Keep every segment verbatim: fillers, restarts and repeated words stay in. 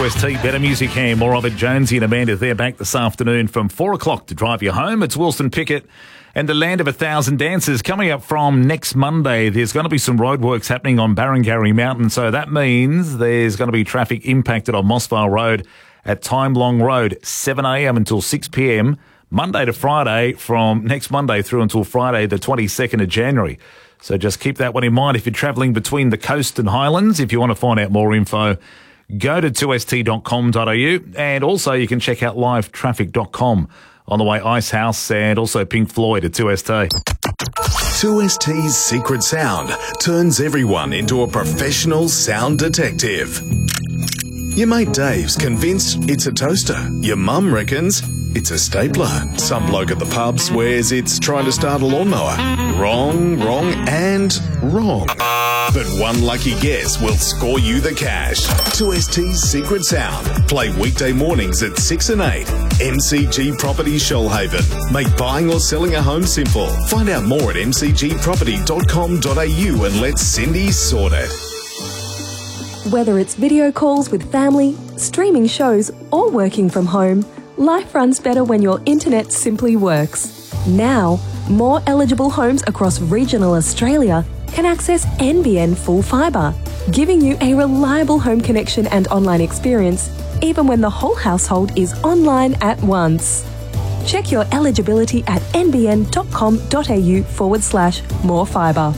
two S T, better music here, more of it. Jonesy and Amanda, they're back this afternoon from four o'clock to drive you home. It's Wilson Pickett and the Land of a Thousand Dances. Coming up from next Monday, there's going to be some roadworks happening on Barangarry Mountain, so that means there's going to be traffic impacted on Mossvale Road at Time Long Road, seven a.m. until six p.m, Monday to Friday, from next Monday through until Friday, the twenty-second of January. So just keep that one in mind if you're travelling between the coast and highlands. If you want to find out more info, go to two s t dot com dot a u, and also you can check out live traffic dot com on the way Icehouse and also Pink Floyd at two S T. two S T's secret sound turns everyone into a professional sound detective. Your mate Dave's convinced it's a toaster. Your mum reckons it's a stapler. Some bloke at the pub swears it's trying to start a lawnmower. Wrong, wrong, and wrong. But one lucky guess will score you the cash. two S T's secret sound. Play weekday mornings at six and eight. M C G Properties Shoalhaven. Make buying or selling a home simple. Find out more at m c g property dot com dot a u and let Cindy sort it. Whether it's video calls with family, streaming shows, or working from home, life runs better when your internet simply works. Now, more eligible homes across regional Australia can access N B N Full Fibre, giving you a reliable home connection and online experience, even when the whole household is online at once. Check your eligibility at n b n dot com dot a u forward slash more fibre.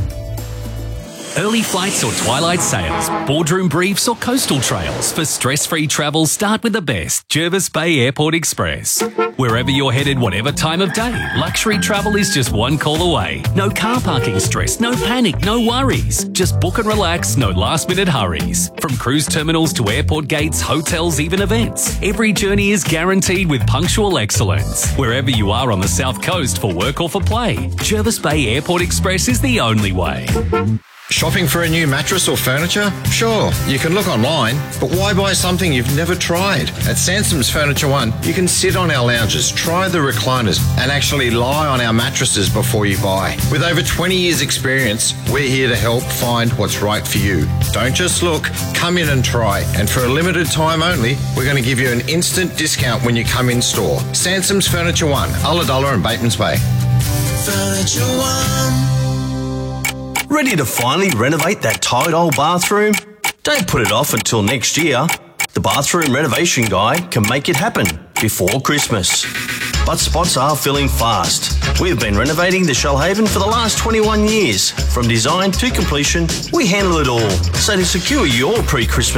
Early flights or twilight sails, boardroom briefs or coastal trails. For stress-free travel, start with the best, Jervis Bay Airport Express. Wherever you're headed, whatever time of day, luxury travel is just one call away. No car parking stress, no panic, no worries. Just book and relax, no last-minute hurries. From cruise terminals to airport gates, hotels, even events, every journey is guaranteed with punctual excellence. Wherever you are on the South Coast for work or for play, Jervis Bay Airport Express is the only way. Shopping for a new mattress or furniture? Sure, you can look online, but why buy something you've never tried? At Sansom's Furniture One, you can sit on our lounges, try the recliners, and actually lie on our mattresses before you buy. With over twenty years experience, we're here to help find what's right for you. Don't just look, come in and try. And for a limited time only, we're going to give you an instant discount when you come in store. Sansom's Furniture One, Ulladulla and Batemans Bay. Furniture One. Ready to finally renovate that tired old bathroom? Don't put it off until next year. The Bathroom Renovation Guide can make it happen before Christmas. But spots are filling fast. We've been renovating the Shoalhaven for the last twenty-one years. From design to completion, we handle it all. So to secure your pre-Christmas